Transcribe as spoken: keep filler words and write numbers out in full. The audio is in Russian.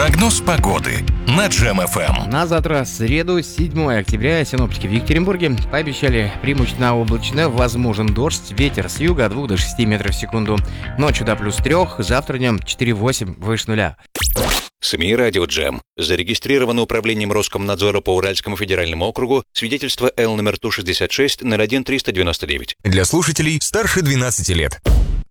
Прогноз погоды на Джем-ФМ. На завтра, среду, седьмое октября, синоптики в Екатеринбурге пообещали преимущественно облачно, возможен дождь, ветер с юга от двух до шести метров в секунду. Ночью до плюс трех, завтра днем четыре-восемь, выше нуля. СМИ «Радио Джем». Зарегистрировано управлением Роскомнадзора по Уральскому федеральному округу свидетельство Л номер Ту шестьдесят шесть ноль один триста девяносто девять. Для слушателей старше двенадцати лет.